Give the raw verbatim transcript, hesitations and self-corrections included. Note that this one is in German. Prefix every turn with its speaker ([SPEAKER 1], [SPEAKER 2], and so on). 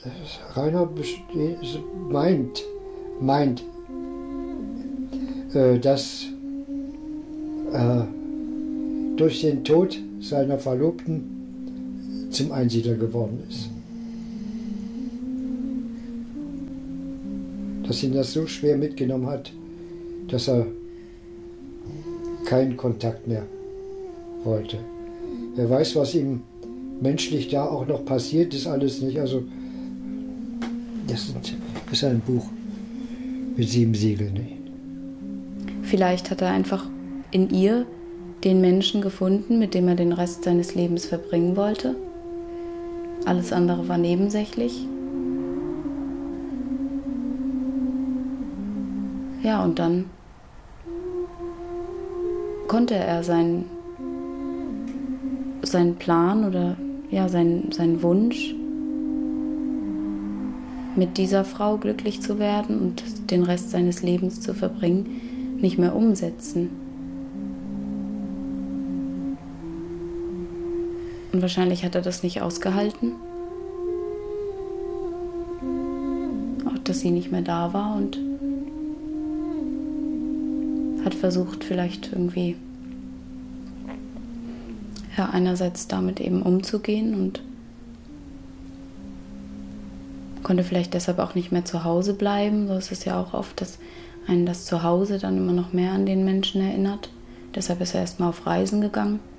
[SPEAKER 1] Rainer beste- meint, meint, äh, dass er durch den Tod seiner Verlobten zum Einsiedler geworden ist. Dass ihn das so schwer mitgenommen hat, dass er keinen Kontakt mehr wollte. Wer weiß, was ihm menschlich da auch noch passiert ist, alles nicht. Also das ist ein Buch mit sieben Siegeln. Nicht?
[SPEAKER 2] Vielleicht hat er einfach in ihr den Menschen gefunden, mit dem er den Rest seines Lebens verbringen wollte. Alles andere war nebensächlich. Ja, und dann konnte er seinen, seinen Plan oder ja, seinen, seinen Wunsch, mit dieser Frau glücklich zu werden und den Rest seines Lebens zu verbringen, nicht mehr umsetzen. Und wahrscheinlich hat er das nicht ausgehalten, auch dass sie nicht mehr da war, und hat versucht, vielleicht irgendwie ja, einerseits damit eben umzugehen und konnte vielleicht deshalb auch nicht mehr zu Hause bleiben. So ist es ja auch oft, dass einen das Zuhause dann immer noch mehr an den Menschen erinnert. Deshalb ist er erstmal auf Reisen gegangen.